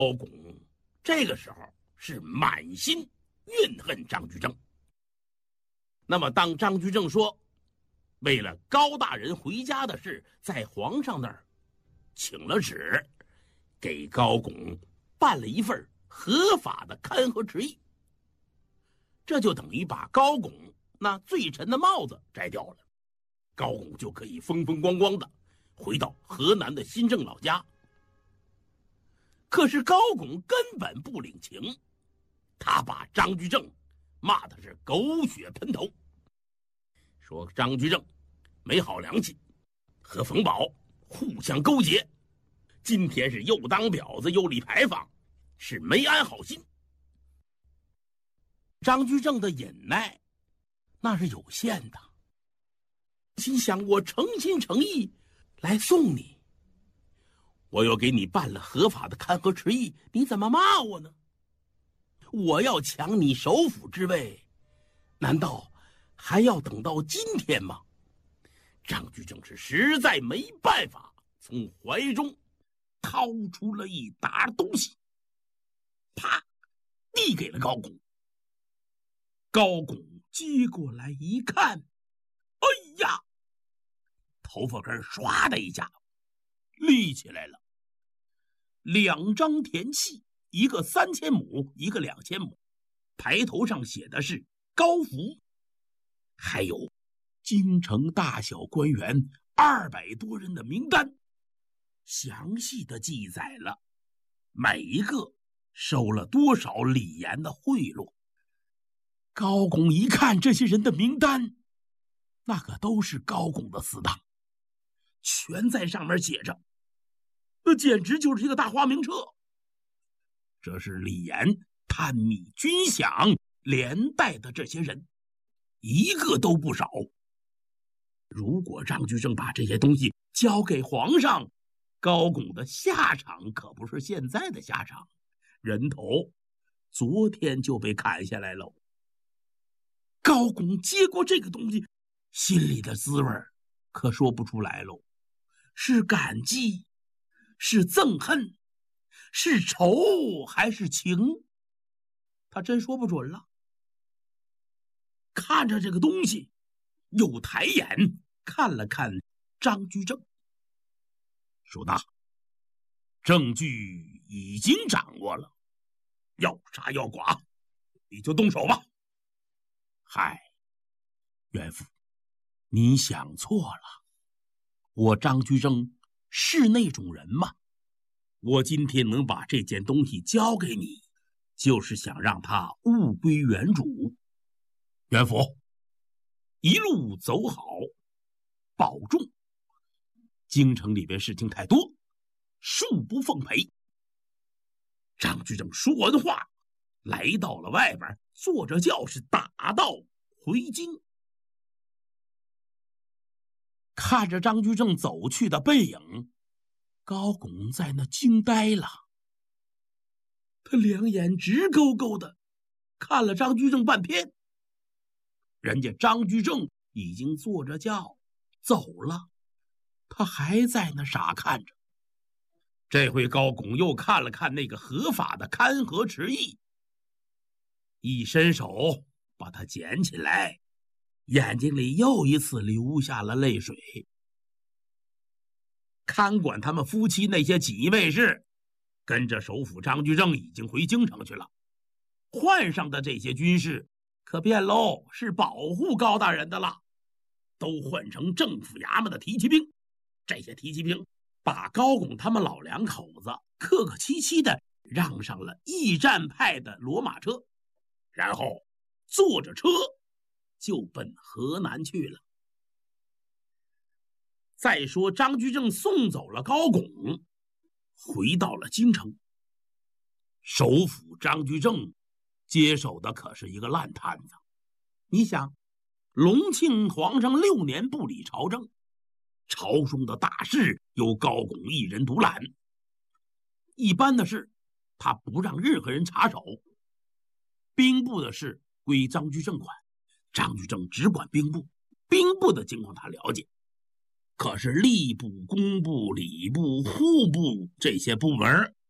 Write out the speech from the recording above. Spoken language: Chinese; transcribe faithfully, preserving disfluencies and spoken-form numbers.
高拱这个时候是满心怨恨张居正。那么当张居正说为了高大人回家的事在皇上那儿请了旨，给高拱办了一份合法的勘和旨意，这就等于把高拱那罪臣的帽子摘掉了，高拱就可以风风光光的回到河南的新郑老家。可是高拱根本不领情，他把张居正骂的是狗血喷头，说张居正没好良心，和冯保互相勾结，今天是又当婊子又立牌坊，是没安好心。张居正的忍耐那是有限的，心想我诚心诚意来送你，我又给你办了合法的勘和旨意，你怎么骂我呢？我要抢你首辅之位，难道还要等到今天吗？张居正是实在没办法，从怀中掏出了一沓东西，啪，递给了高拱。高拱接过来一看，哎呀，头发根唰的一下立起来了。两张田契，一个三千亩，一个两千亩，牌头上写的是高福，还有京城大小官员二百多人的名单，详细的记载了每一个收了多少李严的贿赂。高拱一看这些人的名单，那可都是高拱的死党，全在上面写着，那简直就是一个大花名册。这是李严探秘军饷连带的这些人，一个都不少。如果张居正把这些东西交给皇上，高拱的下场可不是现在的下场，人头昨天就被砍下来了。高拱接过这个东西，心里的滋味可说不出来喽，是感激，是憎恨，是仇还是情，他真说不准了。看着这个东西，又抬眼看了看张居正，说道：证据已经掌握了，要杀要剐，你就动手吧。嗨，岳父，你想错了，我张居正是那种人吗？我今天能把这件东西交给你，就是想让它物归原主。岳父，一路走好，保重。京城里边事情太多，恕不奉陪。张居正说完话，来到了外边，坐着轿是打道回京。看着张居正走去的背影，高拱在那惊呆了，他两眼直勾勾的看了张居正半天。人家张居正已经坐着轿走了，他还在那傻看着。这回高拱又看了看那个合法的勘和旨意，一伸手把它捡起来，眼睛里又一次流下了泪水。看管他们夫妻那些锦衣卫士跟着首辅张居正已经回京城去了，换上的这些军士可变喽，是保护高大人的了，都换成政府衙门的提骑兵。这些提骑兵把高拱他们老两口子客客气气的让上了驿站派的骡马车，然后坐着车就奔河南去了。再说张居正送走了高拱，回到了京城。首辅张居正接手的可是一个烂摊子。你想，隆庆皇上六年不理朝政，朝中的大事由高拱一人独揽，一般的事他不让任何人插手，兵部的事归张居正管，张居正只管兵部，兵部的情况他了解。可是吏部、工部、礼部、户部这些部门